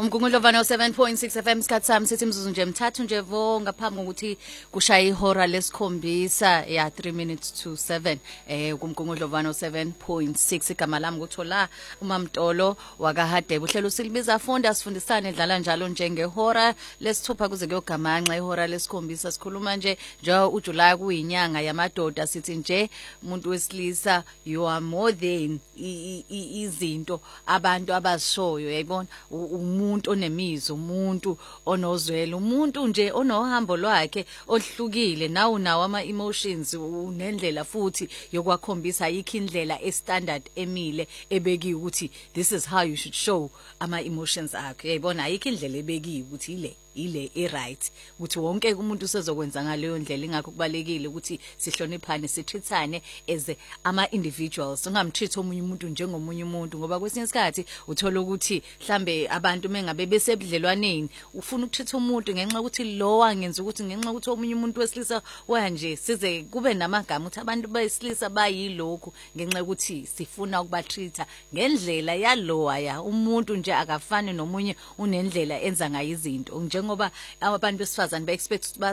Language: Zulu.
Umgungundlovana 7.6 FM isikhathi sami sithi imzuzu nje mthathu nje vo ngaphambi kokuthi kushaya ihora lesikhombisa ya 3 minutes to 7 kumgungundlovana 7.6 igama lami nguthola uMamtolo wakahadebe uhlelo silibiza funda sifundisane edlala njalo njengehora lesithupha kuze kuyogamanxa ihora lesikhombisa sikhuluma nje uJuly kuyinyanga yamadoda sithi nje umuntu wesilisa you are more than izinto abantu abashoyo yayibona umuntu onemizo umuntu onozwelo umuntu nje onohambo lwakhe ohlukile nawo ama emotions unendlela futhi yokwakhombisa ayikho indlela estandard emile ebekiwe ukuthi this is how you should show ama emotions akho yayibona ayikho indlela ebekiwe ukuthi ile right ukuthi wonke umuntu usezokwenza ngaleyo ndlela ingakho kubalekile ukuthi sihloniphane sithithane as ama individuals ungamtreat omunye umuntu njengomunye umuntu ngoba kwesinye isikhathi uthola ukuthi mhlambe abantu mengabe besebudlelwaneni ufuna ukutreat umuntu ngenxa ukuthi lo wangenza ukuthi ngenxa ukuthi omunye umuntu wesilisa wanje size kube namagama ukuthi abantu besilisa bayilokhu ngenxa ukuthi sifuna ukubatreata ngendlela yaloya umuntu nje akafani nomunye unendlela enza ngayo izinto ngoba abantu besifazane be expect